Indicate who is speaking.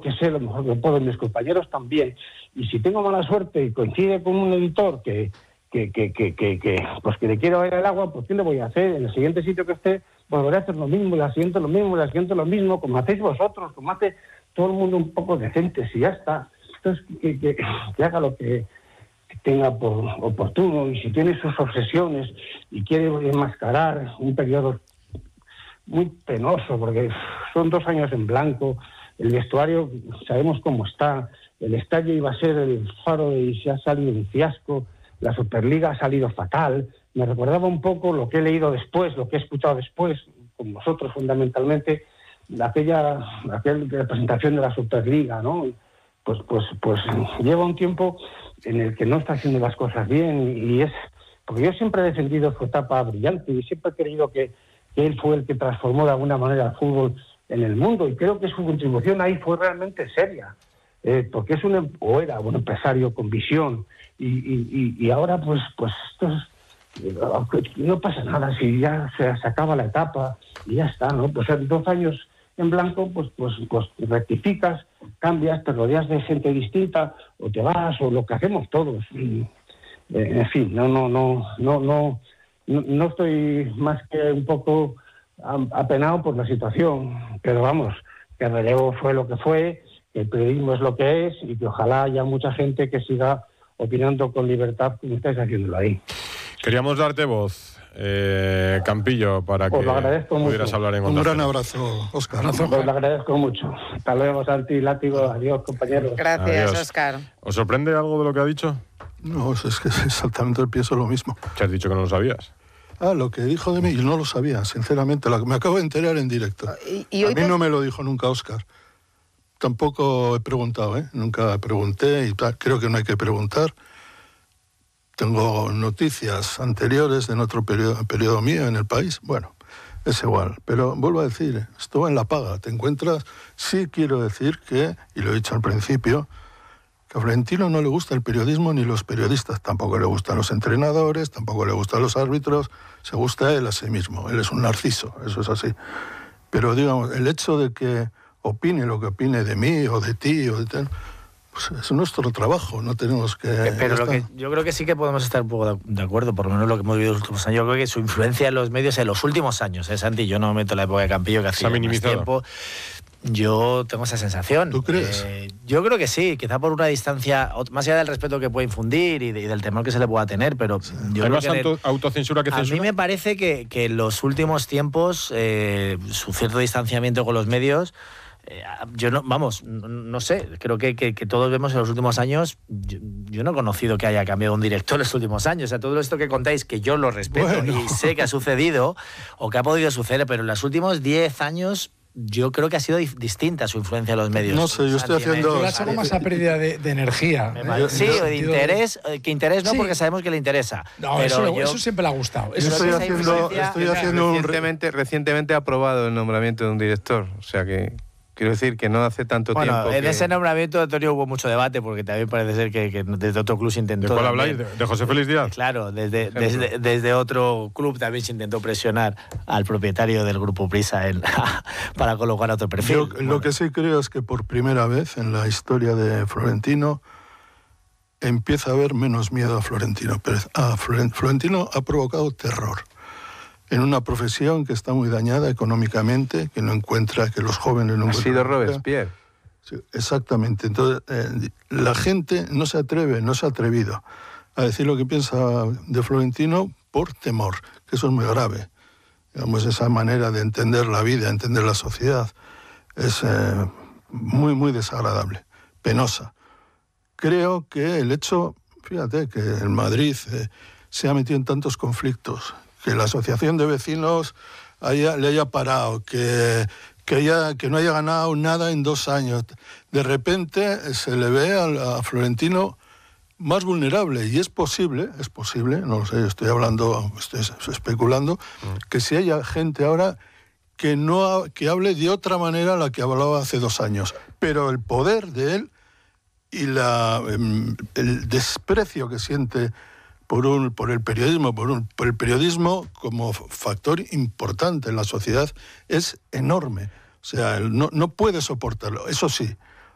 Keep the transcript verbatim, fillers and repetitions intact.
Speaker 1: que sé lo mejor que puedo, mis compañeros también, y si tengo mala suerte y coincide con un editor que que que que que, que pues que le quiero ver el agua, pues ¿qué le voy a hacer? En el siguiente sitio que esté volveré a hacer lo mismo, y al siguiente lo mismo, y al siguiente lo mismo, como hacéis vosotros, como hace todo el mundo un poco decente, si ya está. Entonces, que, que, que haga lo que tenga por oportuno, y si tiene sus obsesiones y quiere enmascarar un periodo muy penoso, porque son dos años en blanco, el vestuario sabemos cómo está, el estadio iba a ser el faro y se ha salido un fiasco, la Superliga ha salido fatal. Me recordaba un poco lo que he leído después, lo que he escuchado después, con vosotros fundamentalmente, aquella, aquella representación de la Superliga, ¿no? Pues, pues, pues lleva un tiempo en el que no está haciendo las cosas bien, y es porque yo siempre he defendido su etapa brillante y siempre he creído que, que él fue el que transformó de alguna manera el fútbol en el mundo, y creo que su contribución ahí fue realmente seria, eh, porque es un o era un empresario con visión, y, y, y ahora pues pues esto es, no pasa nada si ya se, se acaba la etapa y ya está, ¿no? Pues en dos años en blanco, pues pues pues rectificas, cambias, te rodeas de gente distinta, o te vas, o lo que hacemos todos. Y, eh, en fin, no no no no no no no estoy más que un poco apenado por la situación, pero vamos, que el relevo fue lo que fue, que el periodismo es lo que es, y que ojalá haya mucha gente que siga opinando con libertad como estáis haciéndolo ahí.
Speaker 2: Queríamos darte voz, eh, Campillo, para
Speaker 1: Os
Speaker 2: que
Speaker 1: lo agradezco
Speaker 2: pudieras
Speaker 1: mucho.
Speaker 2: hablar en
Speaker 3: Un
Speaker 2: Onda
Speaker 3: gran
Speaker 2: Cero.
Speaker 3: abrazo, Óscar.
Speaker 1: Os lo agradezco mucho. Hasta luego, Santi, Látigo. Adiós, compañeros.
Speaker 4: Gracias,
Speaker 2: Adiós.
Speaker 4: Óscar.
Speaker 2: ¿Os sorprende algo de lo que ha dicho?
Speaker 3: No, es que exactamente pienso lo mismo.
Speaker 2: Que has dicho que no lo sabías.
Speaker 3: Ah, lo que dijo de mí, yo no lo sabía, sinceramente. Lo que me acabo de enterar en directo.
Speaker 4: Y, y
Speaker 3: A
Speaker 4: hoy
Speaker 3: mí
Speaker 4: te-
Speaker 3: no me lo dijo nunca Óscar. Tampoco he preguntado, ¿eh? Nunca pregunté y tal. Creo que no hay que preguntar. Tengo noticias anteriores de en otro periodo, periodo mío en el país. Bueno, es igual. Pero vuelvo a decir, esto en la paga. Te encuentras... Sí quiero decir que, y lo he dicho al principio, que a Florentino no le gusta el periodismo ni los periodistas. Tampoco le gustan los entrenadores, tampoco le gustan los árbitros. Se gusta él a sí mismo. Él es un narciso, eso es así. Pero, digamos, el hecho de que opine lo que opine de mí o de ti o de tal, pues es nuestro trabajo, no tenemos que...
Speaker 5: Pero lo
Speaker 3: está.
Speaker 5: que yo creo que sí que podemos estar un poco de, de acuerdo, por lo menos lo que hemos vivido en los últimos años. Yo creo que su influencia en los medios en los últimos años, ¿eh, Santi? Yo no me meto en la época de Campillo, que
Speaker 2: Se ha
Speaker 5: hacía más
Speaker 2: minimizado.
Speaker 5: tiempo. Yo tengo esa sensación.
Speaker 3: ¿Tú crees?
Speaker 5: Eh, yo creo que sí, quizá por una distancia, más allá del respeto que puede infundir y, de, y del temor que se le pueda tener, pero yo
Speaker 2: Hay
Speaker 5: creo
Speaker 2: más
Speaker 5: que...
Speaker 2: auto- autocensura que
Speaker 5: A mí
Speaker 2: censura.
Speaker 5: me parece que, que en los últimos tiempos eh, su cierto distanciamiento con los medios, eh, yo no, vamos, no, no sé, creo que, que, que todos vemos en los últimos años, yo, yo no he conocido que haya cambiado un director en los últimos años. O sea, todo esto que contáis, que yo lo respeto
Speaker 3: Bueno.
Speaker 5: y sé que ha sucedido o que ha podido suceder, pero en los últimos diez años yo creo que ha sido dif- distinta su influencia en los medios.
Speaker 3: No sé, yo estoy
Speaker 5: Santi, me-
Speaker 3: haciendo-
Speaker 6: Yo la saco más a pérdida de, de energía.
Speaker 5: me
Speaker 6: ¿eh?
Speaker 5: parece- Sí,
Speaker 6: En el
Speaker 5: o de
Speaker 6: sentido
Speaker 5: interés, eh, que interés no,
Speaker 6: Sí.
Speaker 5: porque sabemos que le interesa.
Speaker 6: No,
Speaker 5: pero
Speaker 6: eso,
Speaker 5: yo-
Speaker 6: eso siempre le ha gustado.
Speaker 3: Yo
Speaker 6: Eso
Speaker 3: estoy
Speaker 5: esa
Speaker 3: haciendo,
Speaker 5: influencia-
Speaker 3: estoy haciendo un... re-
Speaker 7: Recientemente, recientemente ha aprobado el nombramiento de un director, o sea que quiero decir que no hace tanto
Speaker 5: Bueno,
Speaker 7: tiempo
Speaker 5: en
Speaker 7: que...
Speaker 5: ese nombramiento, Antonio, hubo mucho debate, porque también parece ser que, que desde otro club se intentó...
Speaker 2: ¿De cuál
Speaker 5: también-
Speaker 2: habláis? ¿De, de José Félix Díaz?
Speaker 5: Claro, desde,
Speaker 7: Ejemplo.
Speaker 5: desde, desde otro club también se intentó presionar al propietario del Grupo Prisa en- para colocar otro perfil.
Speaker 3: Yo
Speaker 5: Bueno,
Speaker 3: lo que sí creo es que por primera vez en la historia de Florentino empieza a haber menos miedo a Florentino Pérez. A Floren- Florentino ha provocado terror en una profesión que está muy dañada económicamente, que no encuentra, que los jóvenes no
Speaker 7: Ha
Speaker 3: encuentran...
Speaker 7: sido Robespierre.
Speaker 3: Sí, exactamente. Entonces, eh, la gente no se atreve, no se ha atrevido a decir lo que piensa de Florentino por temor, que eso es muy grave. Digamos, esa manera de entender la vida, entender la sociedad, es eh, muy, muy desagradable, penosa. Creo que el hecho, fíjate, que en Madrid eh, se ha metido en tantos conflictos, que la asociación de vecinos haya, le haya parado, que, que, haya, que no haya ganado nada en dos años. De repente se le ve a, a Florentino más vulnerable, y es posible, es posible, no lo sé, estoy hablando, estoy especulando, que si haya gente ahora que, no ha- que hable de otra manera a la que hablaba hace dos años. Pero el poder de él y la, em, el desprecio que siente por, un, por el periodismo, por, un, por el periodismo como factor importante en la sociedad es enorme. O sea, él no, no puede soportarlo. Eso sí,